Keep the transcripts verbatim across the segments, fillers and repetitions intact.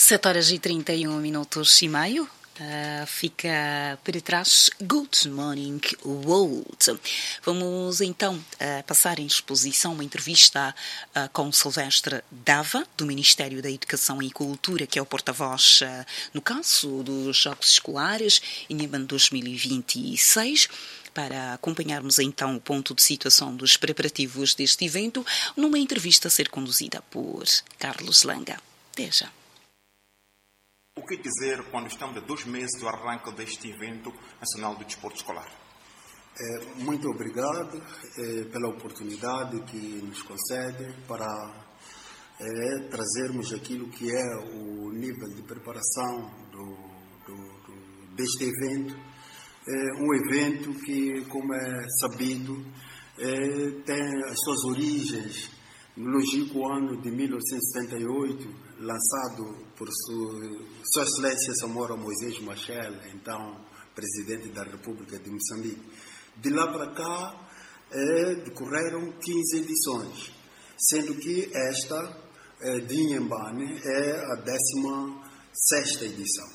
sete horas e trinta e um minutos e meio. Uh, fica para trás Good Morning World. Vamos então uh, passar em exposição uma entrevista uh, com Silvestre Dava, do Ministério da Educação e Cultura, que é o porta-voz uh, no caso dos Jogos Escolares Inhamban dois mil e vinte e seis, para acompanharmos então o ponto de situação dos preparativos deste evento, numa entrevista a ser conduzida por Carlos Langa. Até já. O que dizer quando estamos a dois meses do arranque deste evento nacional do desporto escolar? É, muito obrigado é, pela oportunidade que nos concede para é, trazermos aquilo que é o nível de preparação do, do, do, deste evento. É um evento que, como é sabido, é, tem as suas origens no longínquo ano de mil novecentos e setenta e oito, lançado por Sua, Sua Excelência Samora Moisés Machel, então Presidente da República de Moçambique. De lá para cá, é, decorreram quinze edições, sendo que esta, é, de Inhambane, é a décima sexta edição.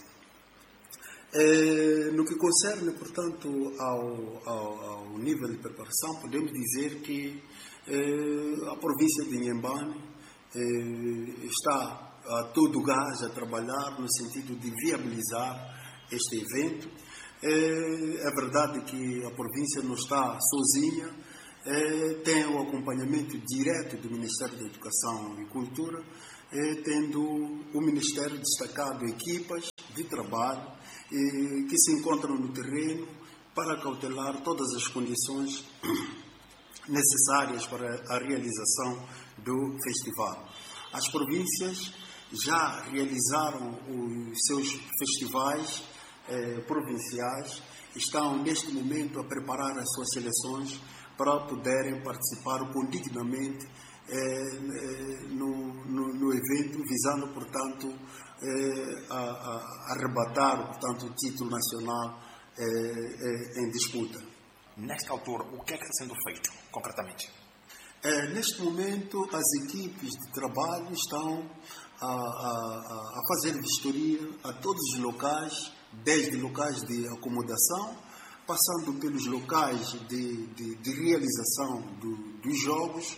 É, no que concerne, portanto, ao, ao, ao nível de preparação, podemos dizer que é, a província de Inhambane é, está a todo gás a trabalhar no sentido de viabilizar este evento. É, é verdade que a província não está sozinha, é, tem o acompanhamento direto do Ministério da Educação e Cultura, é, tendo o Ministério destacado equipas de trabalho é, que se encontram no terreno para cautelar todas as condições necessárias para a realização do festival. As províncias já realizaram os seus festivais eh, provinciais, estão neste momento a preparar as suas seleções para poderem participar condignamente eh, eh, no, no, no evento, visando, portanto, eh, a, a arrebatar, portanto, o título nacional eh, eh, em disputa. Nesta altura, o que é que está sendo feito, concretamente? É, neste momento, as equipes de trabalho estão a, a, a fazer vistoria a todos os locais, desde locais de acomodação, passando pelos locais de, de, de realização do, dos jogos,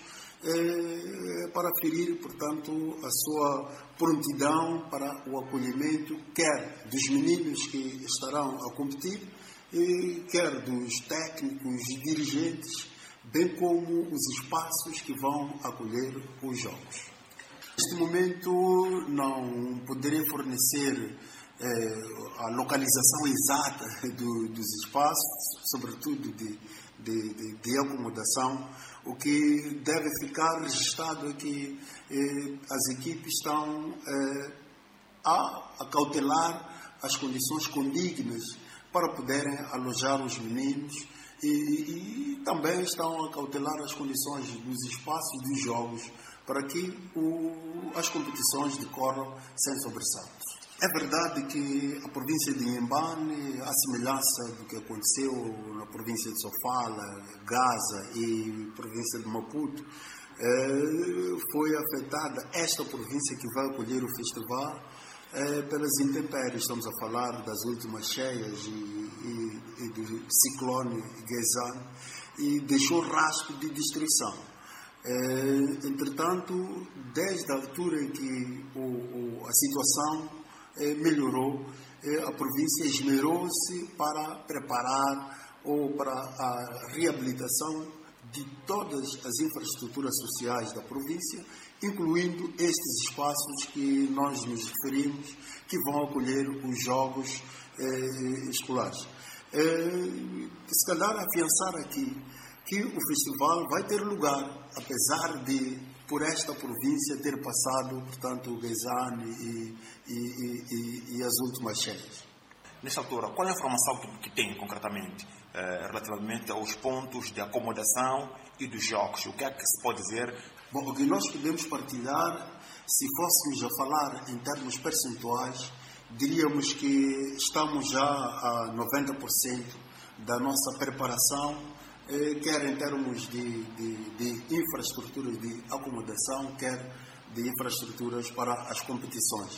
é, para aferir, portanto, a sua prontidão para o acolhimento, quer dos meninos que estarão a competir, e quer dos técnicos e dirigentes, bem como os espaços que vão acolher os jogos. Neste momento não poderei fornecer eh, a localização exata do, dos espaços, sobretudo de, de, de, de acomodação. O que deve ficar registrado é que eh, as equipes estão eh, a, a cautelar as condições condignas para poderem alojar os meninos e, e também estão a cautelar as condições dos espaços dos jogos para que o, as competições decorram sem sobressaltos. É verdade que a província de Inhambane, à semelhança do que aconteceu na província de Sofala, Gaza e província de Maputo, eh, foi afetada esta província que vai acolher o festival É, pelas intempéries. Estamos a falar das últimas cheias e, e, e do ciclone Gezan, e deixou rastro de destruição. É, entretanto, desde a altura em que o, o, a situação é, melhorou, é, a província esmerou-se para preparar ou para a reabilitação de todas as infraestruturas sociais da província, incluindo estes espaços que nós nos referimos, que vão acolher os jogos eh, escolares. Eh, se calhar afiançar aqui que o festival vai ter lugar, apesar de, por esta província, ter passado, portanto, o Gezane e, e, e, e as últimas cheias. Nesta altura, qual é a informação que tem, concretamente, eh, relativamente aos pontos de acomodação e dos jogos? O que é que se pode dizer? Bom, o que nós podemos partilhar, se fôssemos a falar em termos percentuais, diríamos que estamos já a noventa por cento da nossa preparação, eh, quer em termos de, de, de infraestruturas de acomodação, quer de infraestruturas para as competições.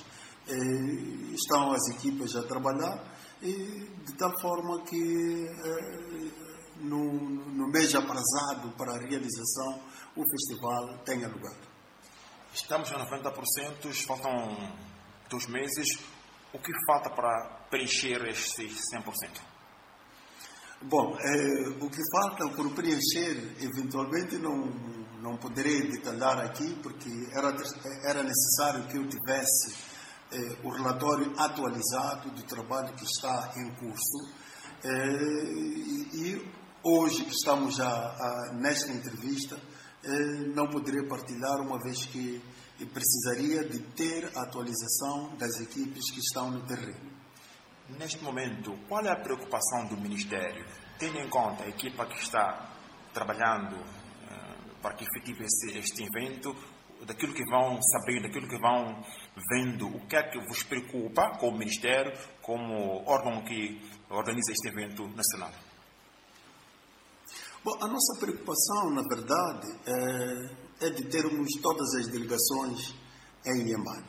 Eh, estão as equipas a trabalhar e de tal forma que eh, no, no mês aprazado para a realização o festival tenha lugar. Estamos a noventa por cento, faltam dois meses. O que falta para preencher estes cem por cento? Bom, eh, o que falta por preencher, eventualmente não, não poderei detalhar aqui, porque era, era necessário que eu tivesse eh, o relatório atualizado do trabalho que está em curso. Eh, e, e hoje que estamos a, a, nesta entrevista, eh, não poderei partilhar, uma vez que precisaria de ter a atualização das equipes que estão no terreno. Neste momento, qual é a preocupação do Ministério, tendo em conta a equipa que está trabalhando uh, para que efetive esse, este evento, daquilo que vão sabendo, daquilo que vão vendo, o que é que vos preocupa como Ministério, como órgão que organiza este evento nacional? Bom, a nossa preocupação, na verdade, é, é de termos todas as delegações em Inhambane.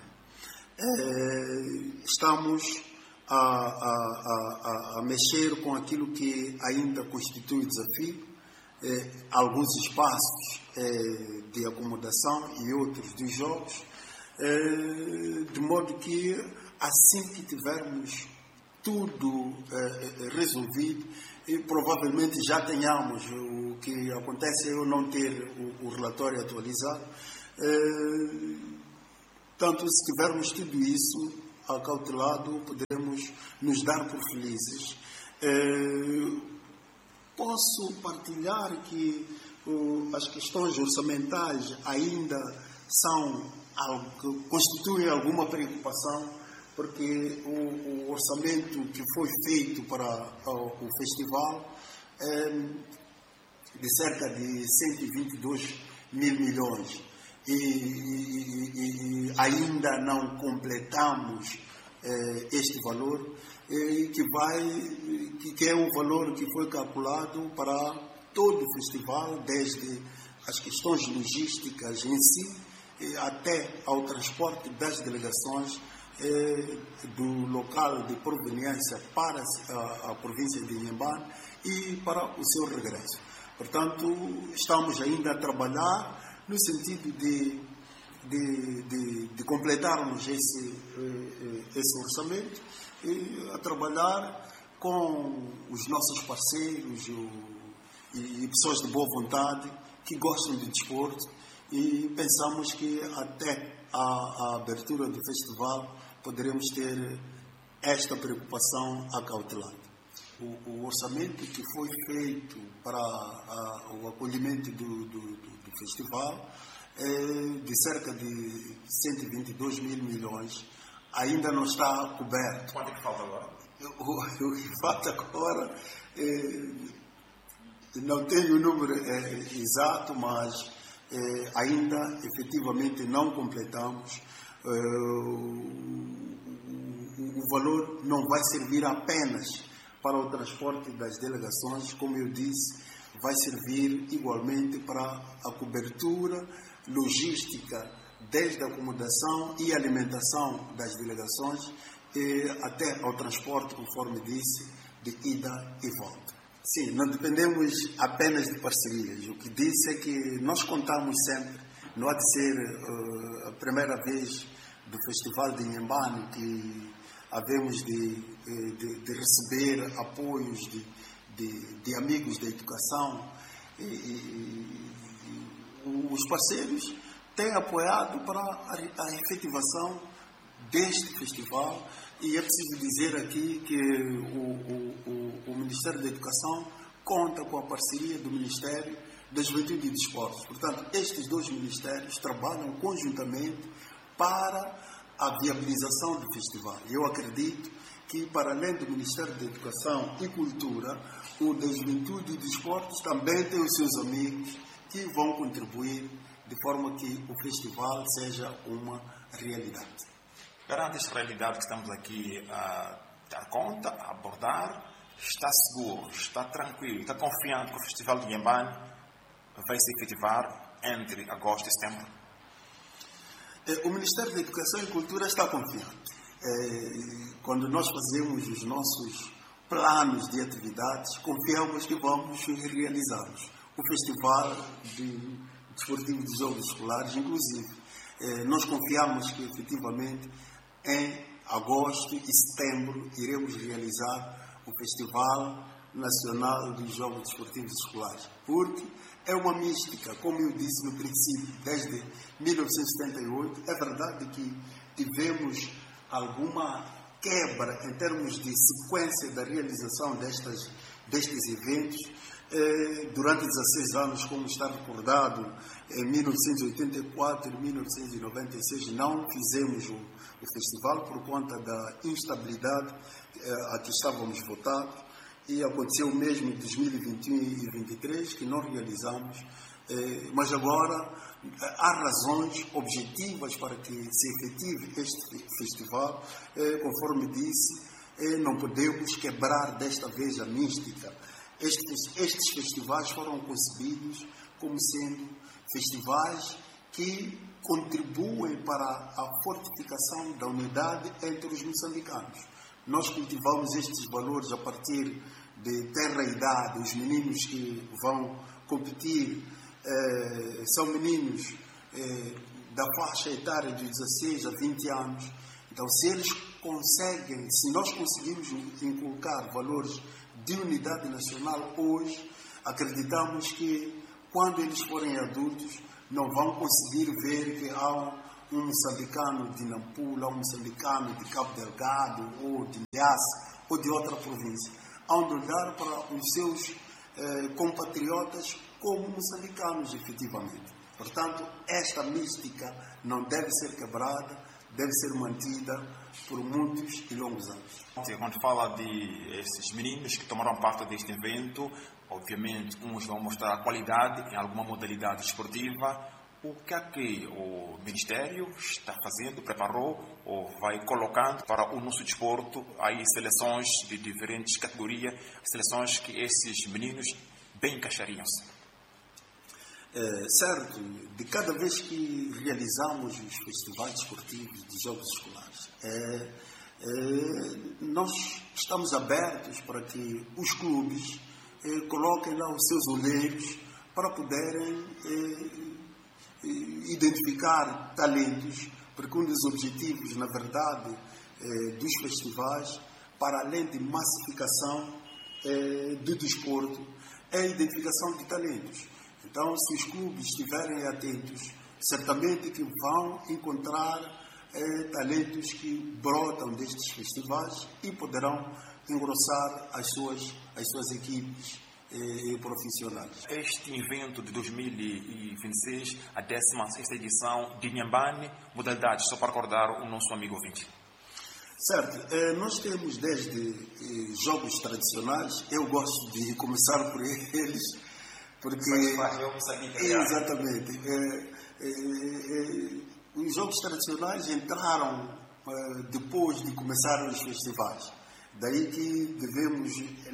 É, estamos A, a, a, a mexer com aquilo que ainda constitui desafio, eh, alguns espaços eh, de acomodação e outros de jogos, eh, de modo que assim que tivermos tudo eh, resolvido, e provavelmente já tenhamos, o que acontece é eu não ter o, o relatório atualizado, eh, tanto se tivermos tudo isso acautelado, poderemos nos dar por felizes. Eh, posso partilhar que uh, as questões orçamentais ainda são algo, constituem alguma preocupação, porque o, o orçamento que foi feito para uh, o festival é de cerca de cento e vinte e dois mil milhões. E, e, e ainda não completamos eh, este valor, eh, que, vai, que, que é um valor que foi calculado para todo o festival, desde as questões logísticas em si, eh, até ao transporte das delegações eh, do local de proveniência para a, a província de Inhambane e para o seu regresso. Portanto, estamos ainda a trabalhar no sentido de, de, de, de completarmos esse, esse orçamento e a trabalhar com os nossos parceiros e, e pessoas de boa vontade que gostam de desporto, e pensamos que até a, a abertura do festival poderemos ter esta preocupação acautelada. O, o orçamento que foi feito para a, o acolhimento do, do, do festival é de cerca de cento e vinte e dois mil milhões, ainda não está coberto. Quanto é que falta agora? O, o que falta agora, é, não tenho o número é, exato, mas é, ainda efetivamente não completamos. É, o, o, o valor não vai servir apenas para o transporte das delegações, como eu disse, vai servir igualmente para a cobertura logística, desde a acomodação e alimentação das delegações, e até ao transporte, conforme disse, de ida e volta. Sim, não dependemos apenas de parcerias. O que disse é que nós contamos sempre, não há de ser uh, a primeira vez do Festival de Inhambane que havemos de, de, de receber apoios de, de, de amigos da educação, e, e, e os parceiros têm apoiado para a, a efetivação deste festival, e é preciso dizer aqui que o, o, o, o Ministério da Educação conta com a parceria do Ministério da Juventude e Desportos. Portanto, estes dois ministérios trabalham conjuntamente para a viabilização do festival. Eu acredito que, para além do Ministério da Educação e Cultura, o da Juventude e Desportos também tem os seus amigos que vão contribuir de forma que o festival seja uma realidade. Perante esta realidade que estamos aqui a dar conta, a abordar, está seguro, está tranquilo, está confiante que o Festival de Inhambane vai se efetivar entre agosto e setembro? O Ministério da Educação e Cultura está confiante. eh, quando nós fazemos os nossos planos de atividades, confiamos que vamos realizá-los. O Festival de Desportivo de Jogos Escolares, inclusive, eh, nós confiamos que, efetivamente, em agosto e setembro iremos realizar o Festival Nacional dos Jogos Desportivos Escolares, porque é uma mística, como eu disse no princípio, desde mil novecentos e setenta e oito. É verdade que tivemos alguma quebra em termos de sequência da realização destas, destes eventos. Eh, durante dezesseis anos, como está recordado, em mil novecentos e oitenta e quatro e mil novecentos e noventa e seis não fizemos o, o festival por conta da instabilidade eh, a que estávamos votados, e aconteceu o mesmo em dois mil e vinte e um e dois mil e vinte e três, que não realizamos, eh, mas agora eh, há razões objetivas para que se efetive este festival. Eh, conforme disse, eh, não podemos quebrar desta vez a mística. Estes, estes festivais foram concebidos como sendo festivais que contribuem para a fortificação da unidade entre os moçambicanos. Nós cultivamos estes valores a partir de tenra idade. Os meninos que vão competir eh, são meninos eh, da faixa etária de dezesseis a vinte anos. Então, se eles conseguem, se nós conseguimos inculcar valores de unidade nacional hoje, acreditamos que quando eles forem adultos não vão conseguir ver que há um moçambicano de Nampula, um moçambicano de Cabo Delgado, ou de Niassa, ou de outra província. Há de olhar para os seus eh, compatriotas como moçambicanos, efetivamente. Portanto, esta mística não deve ser quebrada, deve ser mantida por muitos e longos anos. Quando fala de esses meninos que tomaram parte deste evento, obviamente uns vão mostrar a qualidade em alguma modalidade esportiva. O que é que o Ministério está fazendo, preparou ou vai colocando para o nosso desporto, aí seleções de diferentes categorias, seleções que esses meninos bem encaixariam-se? É, certo, de cada vez que realizamos os festivais desportivos de jogos escolares, é, é, nós estamos abertos para que os clubes é, coloquem lá os seus olheiros para poderem é, identificar talentos, porque um dos objetivos, na verdade, é, dos festivais, para além de massificação é, do desporto, é a identificação de talentos. Então, se os clubes estiverem atentos, certamente que vão encontrar eh, talentos que brotam destes festivais e poderão engrossar as suas, as suas equipes eh, profissionais. Este evento de dois mil e vinte e seis, a décima sexta edição de Inhambane, modalidades, só para recordar o nosso amigo ouvinte. Certo, eh, nós temos desde eh, jogos tradicionais, eu gosto de começar por eles, porque exatamente é, é, é, os jogos tradicionais entraram é, depois de começar os festivais, daí que devemos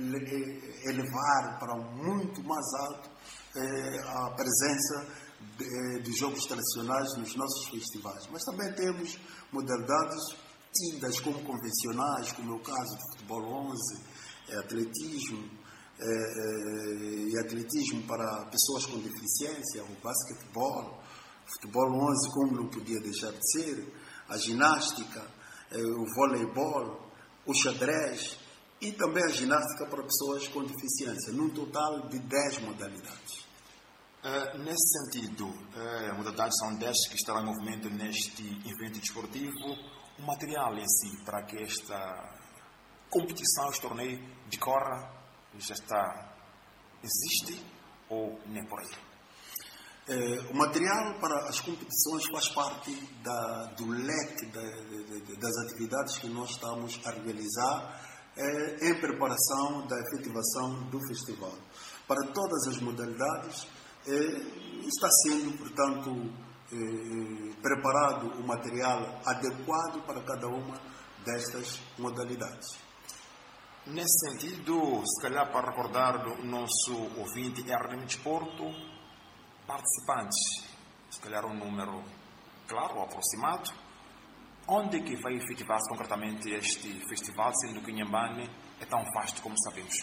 elevar para muito mais alto é, a presença de, de jogos tradicionais nos nossos festivais. Mas também temos modalidades tidas como convencionais, como é o caso do futebol onze, é, atletismo É, é, e atletismo para pessoas com deficiência, o basquetebol, o futebol onze, como não podia deixar de ser, a ginástica, é, o voleibol, o xadrez e também a ginástica para pessoas com deficiência, num total de dez modalidades. Uh, nesse sentido, uh, modalidades são dez que estarão em movimento neste evento desportivo. O material em si, para que esta competição, este torneio decorra, já está, existe ou nem por aí? É, o material para as competições faz parte da, do leque da, de, de, das atividades que nós estamos a realizar é, em preparação da efetivação do festival. Para todas as modalidades é, está sendo, portanto, é, preparado o material adequado para cada uma destas modalidades. Nesse sentido, se calhar para recordar o nosso ouvinte R D M Desporto, participantes, se calhar um número claro, aproximado, Onde é que vai efetivar-se concretamente este festival, sendo que Inhambane é tão vasto como sabemos?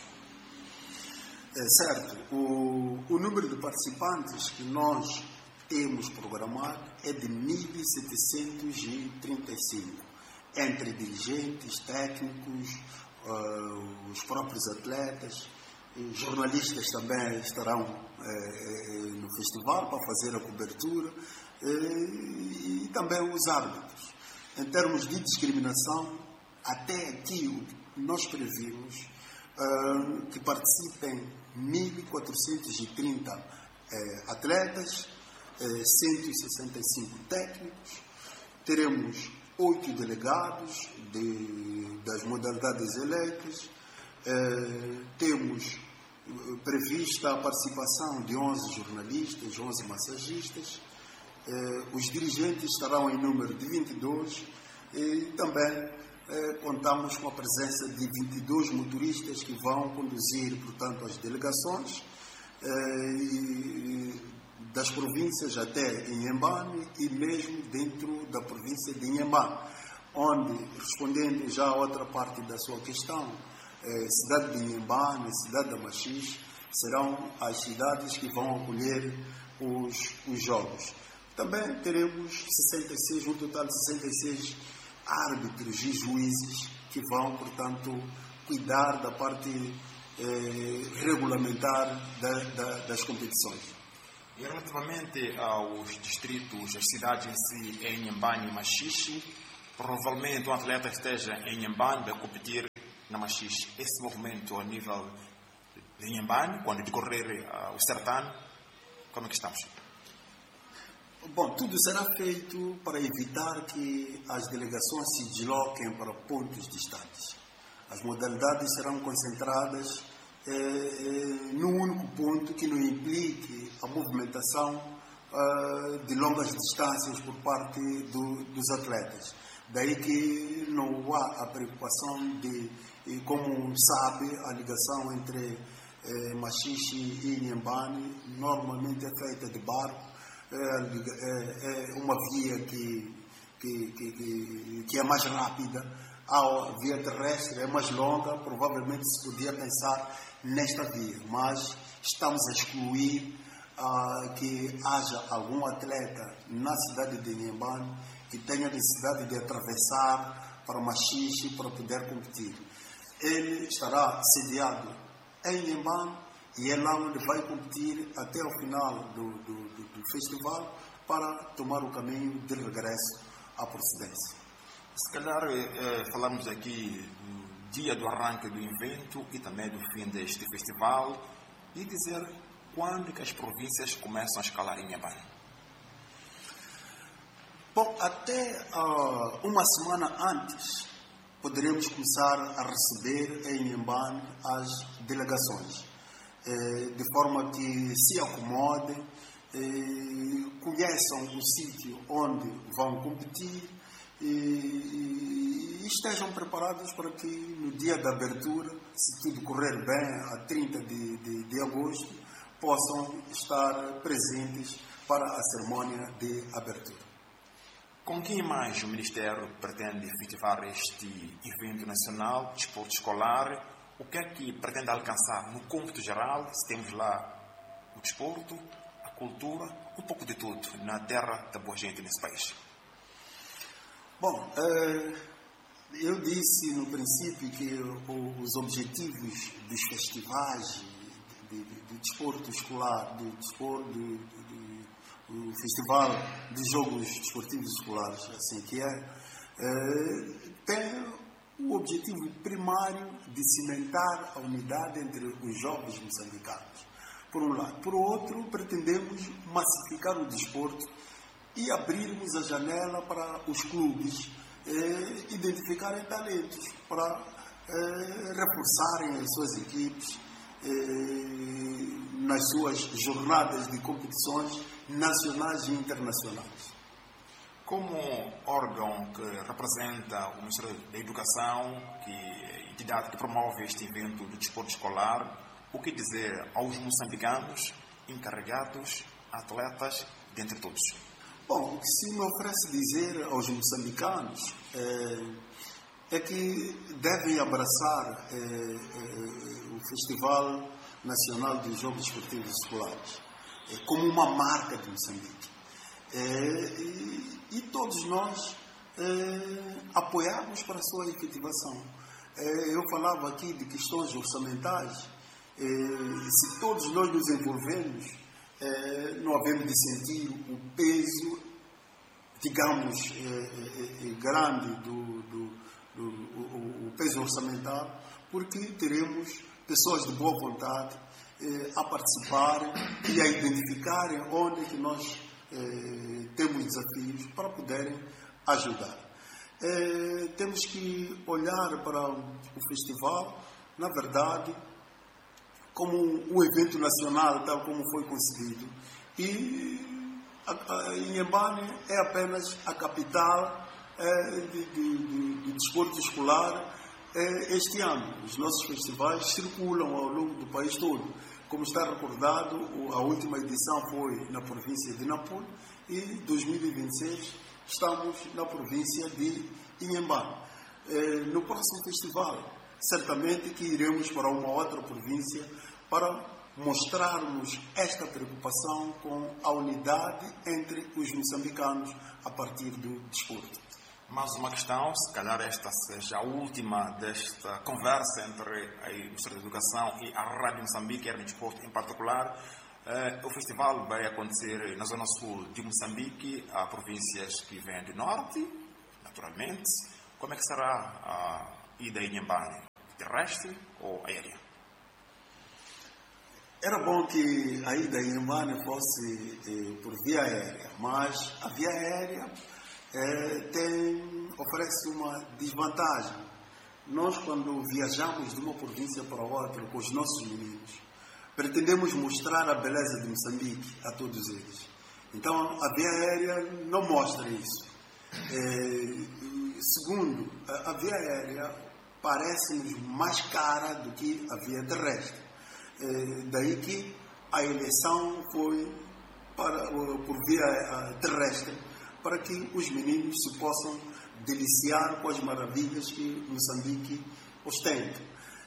É certo. O, o número de participantes que nós temos programado é de mil setecentos e trinta e cinco, entre dirigentes, técnicos, uh, os próprios atletas, jornalistas também estarão uh, no festival para fazer a cobertura, uh, e também os árbitros. Em termos de discriminação, até aqui o que nós previmos uh, que participem mil quatrocentos e trinta uh, atletas, uh, cento e sessenta e cinco técnicos, teremos oito delegados de, das modalidades eleitas, uh, temos prevista a participação de onze jornalistas, onze massagistas. Eh, os dirigentes estarão em número de vinte e dois e também eh, contamos com a presença de vinte e dois motoristas que vão conduzir, portanto, as delegações eh, e, das províncias até Inhambane e mesmo dentro da província de Inhambane, onde, respondendo já a outra parte da sua questão, eh, cidade de Inhambane, cidade da Machixe, serão as cidades que vão acolher os, os jogos. Também teremos sessenta e seis, um total de sessenta e seis árbitros e juízes que vão, portanto, cuidar da parte eh, regulamentar da, da, das competições. E relativamente aos distritos, as cidades em si, em Inhambane e Machixe, provavelmente um atleta esteja em Inhambane vai competir na Machixe. Esse movimento a nível de Inhambane, quando decorrer uh, o certame, como é que estamos? Bom, tudo será feito para evitar que as delegações se desloquem para pontos distantes. As modalidades serão concentradas eh, eh, num único ponto que não implique a movimentação eh, de longas distâncias por parte do, dos atletas. Daí que não há a preocupação de, como sabe, a ligação entre eh, Machixe e Inhambane normalmente é feita de barco. É uma via que, que, que, que é mais rápida, a via terrestre é mais longa, provavelmente se podia pensar nesta via, mas estamos a excluir uh, que haja algum atleta na cidade de Inhambane que tenha necessidade de atravessar para Machixe para poder competir. Ele estará sediado em Inhambane e é lá onde vai competir até o final do, do, do, do festival para tomar o caminho de regresso à procedência. Se calhar eh, falamos aqui do dia do arranque do evento e também do fim deste festival e dizer quando que as províncias começam a escalar em Inhambane. Bom, até uh, uma semana antes poderemos começar a receber em Inhambane as delegações, de forma que se acomodem, conheçam o sítio onde vão competir e estejam preparados para que no dia da abertura, se tudo correr bem, a trinta de, de, de agosto, possam estar presentes para a cerimónia de abertura. Com que mais o Ministério pretende efetivar este evento nacional de desporto escolar? O que é que pretende alcançar no cômputo geral, se temos lá o desporto, a cultura, um pouco de tudo, na terra da boa gente nesse país? Bom, eu disse no princípio que os objetivos dos festivais de, de, de desporto escolar, do desporto, de, de, do Festival de Jogos Desportivos Escolares, assim que é, tem o objetivo primário de cimentar a unidade entre os jovens moçambicanos, por um lado. Por outro, pretendemos massificar o desporto e abrirmos a janela para os clubes eh, identificarem talentos, para eh, reforçarem as suas equipes eh, nas suas jornadas de competições nacionais e internacionais. Como órgão que representa o Ministério da Educação, que é a entidade que promove este evento do desporto escolar, o que dizer aos moçambicanos, encarregados, atletas, dentre todos? Bom, o que se me oferece dizer aos moçambicanos é, é que devem abraçar é, é, o Festival Nacional dos Jogos Esportivos Escolares é, como uma marca de Moçambique. É, e, e todos nós é, apoiarmos para a sua efetivação. É, eu falava aqui de questões orçamentais. É, se todos nós nos envolvemos, é, não havemos de sentir o peso, digamos, é, é, é, grande do, do, do o, o peso orçamental, porque teremos pessoas de boa vontade é, a participarem e a identificarem onde é que nós é, temos desafios para poderem ajudar. É, temos que olhar para o festival, na verdade, como um evento nacional, tal como foi concebido. E Inhambane é apenas a capital é, de, de, de, de desporto escolar é, este ano. Os nossos festivais circulam ao longo do país todo. Como está recordado, a última edição foi na província de Nampula e em dois mil e vinte e seis estamos na província de Inhambane. É, no próximo festival, certamente que iremos para uma outra província para mostrarmos esta preocupação com a unidade entre os moçambicanos a partir do desporto. Mais uma questão, se calhar esta seja a última desta conversa entre a Ministério da Educação e a Rádio Moçambique, a Rádio Desporto em particular. Uh, o festival vai acontecer na zona sul de Moçambique, há províncias que vêm do norte, naturalmente. Como é que será a ida em Inhambane? Terrestre ou aérea? Era bom que a ida em Inhambane fosse eh, por via aérea, mas a via aérea eh, tem, oferece uma desvantagem. Nós, quando viajamos de uma província para outra com os nossos meninos, pretendemos mostrar a beleza de Moçambique a todos eles. Então, a via aérea não mostra isso. Eh, segundo, a, a via aérea parece-nos mais cara do que a via terrestre. É, daí que a eleição foi para, por via terrestre, para que os meninos se possam deliciar com as maravilhas que Moçambique ostenta.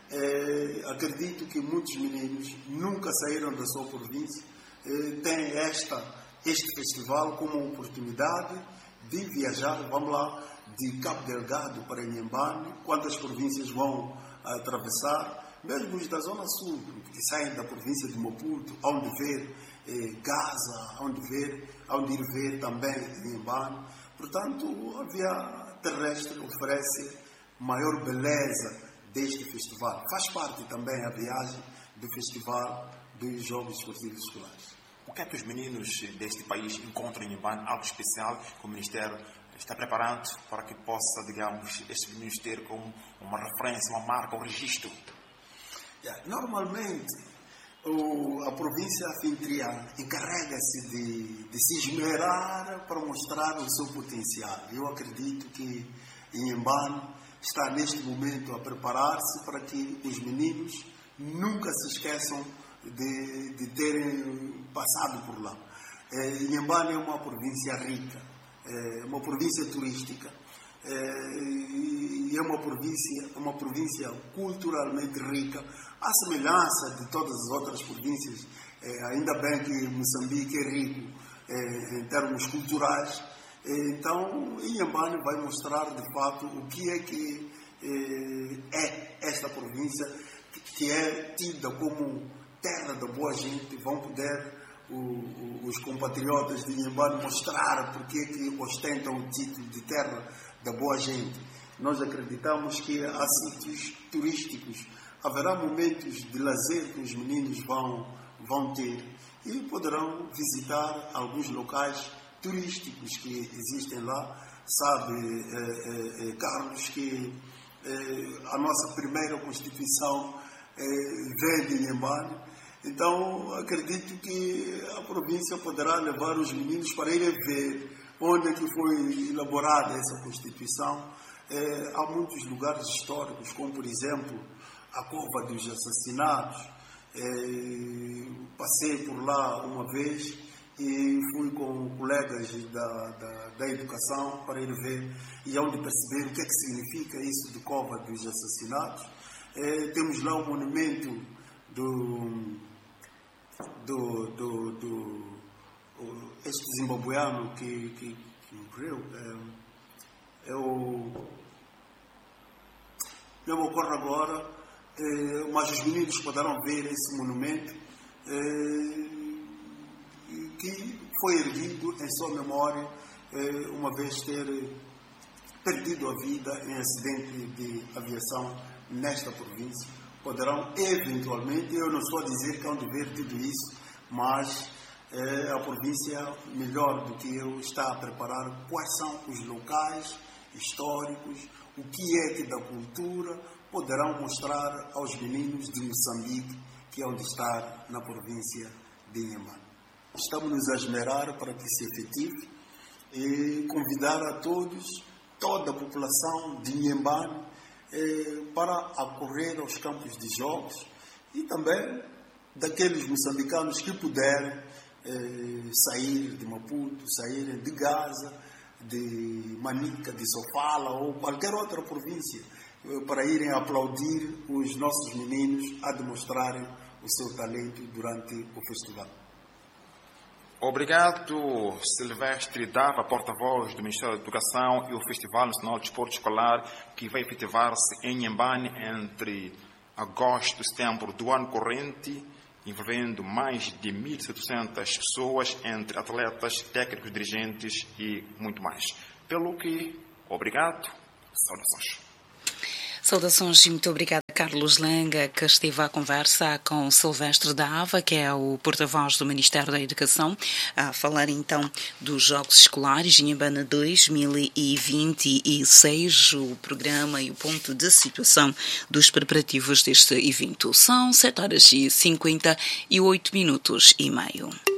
É, acredito que muitos meninos nunca saíram da sua província, é, têm esta, este festival como uma oportunidade de viajar, vamos lá, de Cabo Delgado para Inhambane, quantas províncias vão atravessar, mesmo os da Zona Sul, que saem da província de Maputo, onde ver eh, Gaza, onde, ver, onde ir ver também Inhambane. Portanto, a via terrestre oferece maior beleza deste festival. Faz parte também a viagem do Festival dos Jogos Esportivos Escolares. O que é que os meninos deste país encontram em Inhambane? Algo especial que o Ministério está preparando para que possa, digamos, estes meninos ter como uma referência, uma marca, um registro? Yeah, normalmente, o, a província anfitriã encarrega-se de, de se esmerar para mostrar o seu potencial. Eu acredito que Inhambane está neste momento a preparar-se para que os meninos nunca se esqueçam de, de terem passado por lá. É, Inhambane é uma província rica, é uma província turística, é, e é uma província, uma província culturalmente rica, à semelhança de todas as outras províncias. É, ainda bem que Moçambique é rico é, em termos culturais. É, então, Inhambane vai mostrar de fato o que é que é, é esta província, que é tida como terra da boa gente. Vão poder o, o, os compatriotas de Inhambane mostrar porque é que ostentam o título de terra da boa gente. Nós acreditamos que há sítios turísticos, haverá momentos de lazer que os meninos vão, vão ter e poderão visitar alguns locais turísticos que existem lá. Sabe, eh, eh, Carlos, que eh, a nossa primeira Constituição eh, vem de Inhambane. Então, acredito que a província poderá levar os meninos para irem ver onde é que foi elaborada essa Constituição. Eh, há muitos lugares históricos, como, por exemplo, a Cova dos Assassinados. Eh, passei por lá uma vez e fui com colegas da, da, da educação para ir ver e onde perceber o que é que significa isso de Cova dos Assassinatos. É, temos lá o monumento do, do, do, do o, este zimbabueano que, que, que morreu. É, é o... Não me ocorre agora, é, mas os meninos poderão ver esse monumento é, que foi erguido em sua memória, é, uma vez ter perdido a vida em acidente de aviação nesta província. Poderão eventualmente, eu não estou a dizer que hão de ver tudo isso, mas é, a província, melhor do que eu, está a preparar quais são os locais históricos, o que é que da cultura poderão mostrar aos meninos de Moçambique que hão de estar na província de Inhambane. Estamos nos a esmerar para que se efetive e convidar a todos, toda a população de Inhambane, eh, para acorrer aos campos de jogos e também daqueles moçambicanos que puderem eh, sair de Maputo, saírem de Gaza, de Manica, de Sofala ou qualquer outra província, eh, para irem aplaudir os nossos meninos a demonstrarem o seu talento durante o festival. Obrigado, Silvestre Dava, porta-voz do Ministério da Educação e o Festival Nacional de Desporto Escolar, que vai efetivar-se em Inhambane entre agosto e setembro do ano corrente, envolvendo mais de mil e setecentas pessoas, entre atletas, técnicos, dirigentes e muito mais. Pelo que, obrigado, saudações. Saudações e muito obrigada, Carlos Langa, que esteve à conversa com Silvestre Dava, que é o porta-voz do Ministério da Educação, a falar então dos Jogos Escolares Inhambane dois mil e vinte e seis, o programa e o ponto de situação dos preparativos deste evento. São sete horas e cinquenta e oito minutos e meio.